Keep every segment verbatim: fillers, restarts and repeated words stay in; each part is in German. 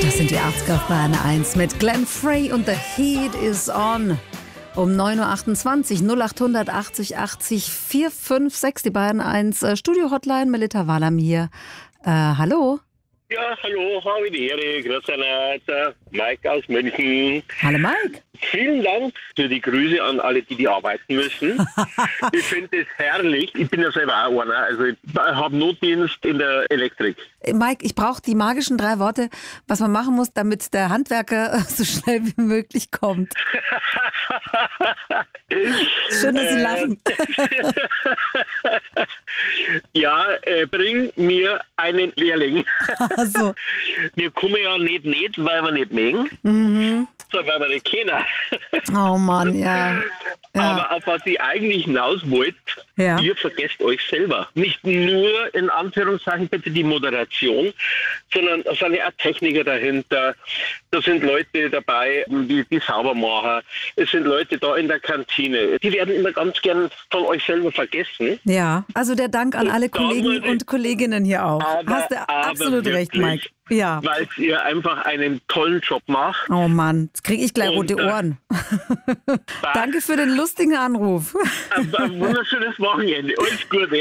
Das sind die achtziger auf Bayern eins mit Glenn Frey und The Heat is On. Um neun Uhr achtundzwanzig, null acht achtzig achtzig vier fünf sechs, die Bayern eins äh, Studio-Hotline, Melita Walam hier. Äh, hallo? Ja, hallo, habe die Ehre, grüß euch, Mike aus München. Hallo Mike. Vielen Dank für die Grüße an alle, die die arbeiten müssen. Ich finde es herrlich. Ich bin ja selber auch einer. Also ich habe Notdienst in der Elektrik. Mike, ich brauche die magischen drei Worte, was man machen muss, damit der Handwerker so schnell wie möglich kommt. Schön, dass Sie lachen. Ja, äh, bring mir einen Lehrling. Also. Wir kommen ja nicht nicht, weil wir nicht mögen, Mhm. sondern weil wir nicht kennen. Oh Mann, ja. ja. Aber auf was ich eigentlich hinaus wollte, Ja. ihr vergesst euch selber. Nicht nur in Anführungszeichen bitte die Moderation, sondern da sind ja auch Techniker dahinter. Da sind Leute dabei, die, die sauber machen. Es sind Leute da in der Kantine. Die werden immer ganz gern von euch selber vergessen. Ja, also der Dank an Und alle da Kollegen muss ich- und Kolleginnen hier auch. Aber- Hast du aber absolut recht, wirklich, Mike. Ja. Weil ihr einfach einen tollen Job macht. Oh Mann, jetzt kriege ich gleich Und, rote äh, Ohren. Danke für den lustigen Anruf. Ein, ein wunderschönes Wochenende. Alles Gute.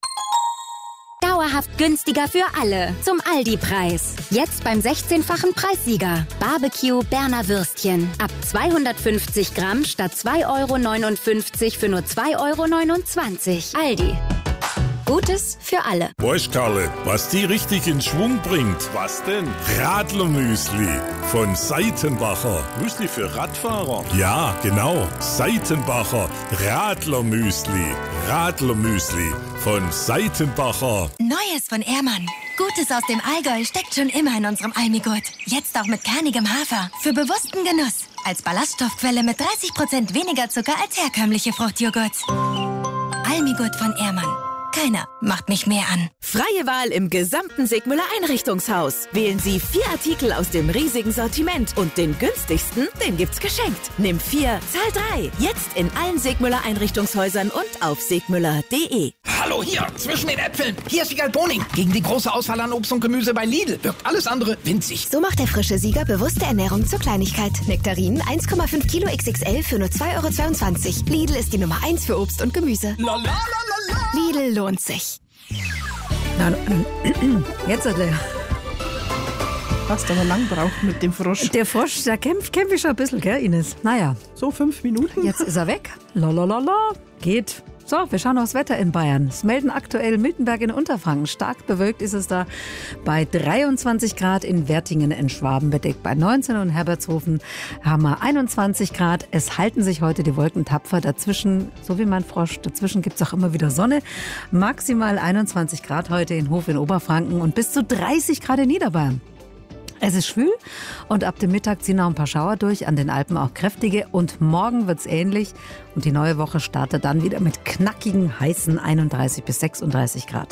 Dauerhaft günstiger für alle. Zum Aldi-Preis. Jetzt beim sechzehnfachen Preissieger. Barbecue Berner Würstchen. Ab zweihundertfünfzig Gramm statt zwei Euro neunundfünfzig für nur zwei Euro neunundzwanzig. Aldi. Gutes für alle. Weißt Karle, was die richtig in Schwung bringt? Was denn? Radlermüsli von Seitenbacher. Müsli für Radfahrer? Ja, genau. Seitenbacher Radlermüsli. Radlermüsli von Seitenbacher. Neues von Ehrmann. Gutes aus dem Allgäu steckt schon immer in unserem Almigurt. Jetzt auch mit kernigem Hafer. Für bewussten Genuss. Als Ballaststoffquelle mit dreißig Prozent weniger Zucker als herkömmliche Fruchtjoghurts. Almigurt von Ehrmann. Keiner macht mich mehr an. Freie Wahl im gesamten Sigmüller Einrichtungshaus. Wählen Sie vier Artikel aus dem riesigen Sortiment und den günstigsten, den gibt's geschenkt. Nimm vier, zahl drei. Jetzt in allen Sigmüller Einrichtungshäusern und auf sigmüller punkt de. Hallo hier, zwischen den Äpfeln. Hier ist Wiegald Boning. Gegen die große Auswahl an Obst und Gemüse bei Lidl wirkt alles andere winzig. So macht der frische Sieger bewusste Ernährung zur Kleinigkeit. Nektarinen eins Komma fünf Kilo X X L für nur zwei Euro zweiundzwanzig. Lidl ist die Nummer eins für Obst und Gemüse. La, la, la, la, la. Lidl lohnt sich. Na, jetzt hat er. Hast aber lang braucht mit dem Frosch. Der Frosch, der kämpft, kämpft ich schon ein bisschen, gell, Ines? Naja, So fünf Minuten? jetzt ist er weg. Lalalala, geht. So, wir schauen aufs Wetter in Bayern. Es melden aktuell Miltenberg in Unterfranken. Stark bewölkt ist es da bei dreiundzwanzig Grad, in Wertingen in Schwaben bedeckt bei neunzehn und in Herbertshofen haben wir einundzwanzig Grad. Es halten sich heute die Wolken tapfer. Dazwischen, so wie mein Frosch, dazwischen gibt es auch immer wieder Sonne. Maximal einundzwanzig Grad heute in Hof in Oberfranken und bis zu dreißig Grad in Niederbayern. Es ist schwül und ab dem Mittag ziehen auch ein paar Schauer durch, an den Alpen auch kräftige. Und morgen wird's ähnlich und die neue Woche startet dann wieder mit knackigen, heißen einunddreißig bis sechsunddreißig Grad.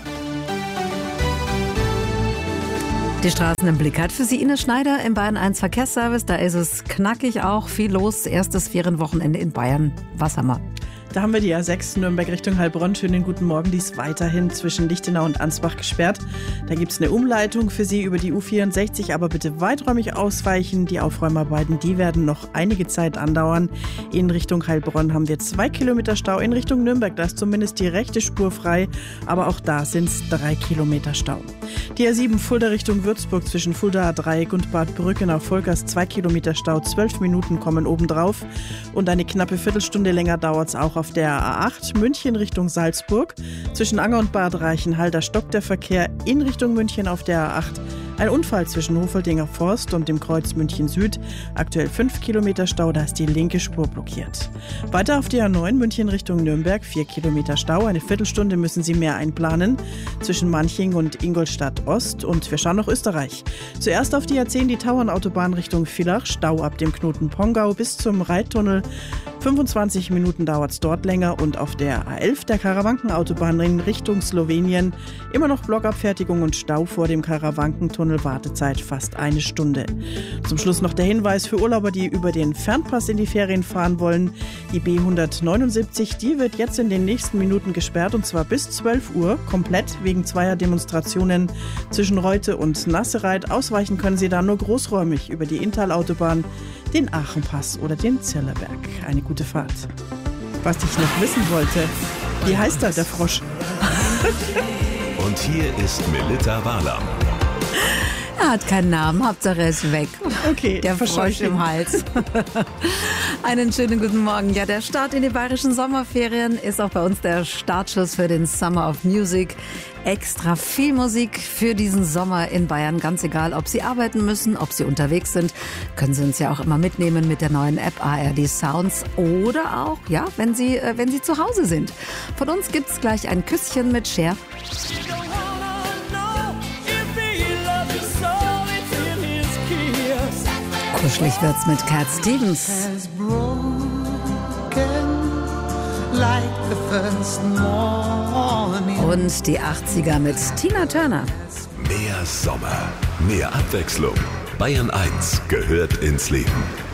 Die Straßen im Blick hat für Sie Ines Schneider im Bayern eins Verkehrsservice. Da ist es knackig auch, viel los. Erstes Ferienwochenende in Bayern. Was haben wir? Da haben wir die A sechs Nürnberg Richtung Heilbronn. Schönen guten Morgen. Die ist weiterhin zwischen Lichtenau und Ansbach gesperrt. Da gibt es eine Umleitung für Sie über die U vierundsechzig, aber bitte weiträumig ausweichen. Die Aufräumarbeiten, die werden noch einige Zeit andauern. In Richtung Heilbronn haben wir zwei Kilometer Stau. In Richtung Nürnberg, da ist zumindest die rechte Spur frei, aber auch da sind es drei Kilometer Stau. Die A sieben Fulda Richtung Würzburg zwischen Fuldaer Dreieck und Bad Brückenau Volkers zwei Kilometer Stau. Zwölf Minuten kommen obendrauf und eine knappe Viertelstunde länger dauert es auch auf der A acht München Richtung Salzburg. Zwischen Anger und Bad Reichenhall, da stockt der Verkehr in Richtung München auf der A acht. Ein Unfall zwischen Hofeldinger Forst und dem Kreuz München Süd. Aktuell fünf Kilometer Stau, da ist die linke Spur blockiert. Weiter auf die A neun München Richtung Nürnberg, vier Kilometer Stau. Eine Viertelstunde müssen Sie mehr einplanen zwischen Manching und Ingolstadt Ost. Und wir schauen nach Österreich. Zuerst auf die A zehn, die Tauernautobahn Richtung Villach. Stau ab dem Knoten Pongau bis zum Reittunnel. fünfundzwanzig Minuten dauert es dort länger und auf der A elf, der Karawankenautobahn in Richtung Slowenien, immer noch Blockabfertigung und Stau vor dem Karawankentunnel, Wartezeit fast eine Stunde. Zum Schluss noch der Hinweis für Urlauber, die über den Fernpass in die Ferien fahren wollen. Die B hundertneunundsiebzig, die wird jetzt in den nächsten Minuten gesperrt und zwar bis zwölf Uhr, komplett wegen zweier Demonstrationen zwischen Reute und Nassereit. Ausweichen können Sie da nur großräumig über die Inntal-Autobahn, den Aachenpass oder den Zillerberg. Eine gute Fahrt. Was ich noch wissen wollte, wie heißt da der Frosch? Und hier ist Melitta Walam. Er hat keinen Namen, Hauptsache er ist weg. Okay, der Frosch im Hals. Einen schönen guten Morgen. Ja, der Start in die bayerischen Sommerferien ist auch bei uns der Startschuss für den Summer of Music. Extra viel Musik für diesen Sommer in Bayern. Ganz egal, ob Sie arbeiten müssen, ob Sie unterwegs sind, können Sie uns ja auch immer mitnehmen mit der neuen App A R D Sounds oder auch, ja, wenn Sie, äh, wenn Sie zu Hause sind. Von uns gibt's gleich ein Küsschen mit Cher. Kuschelig wird's mit Cat Stevens. Und die achtziger mit Tina Turner. Mehr Sommer, mehr Abwechslung. Bayern eins gehört ins Leben.